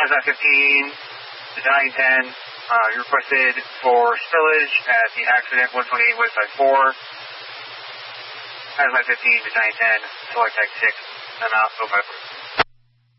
Hazmat 15, Battalion 10, you requested for spillage at the accident 128 Westside 4. Hazmat 15, Battalion 10, Select Tech 6, I'm out, 05.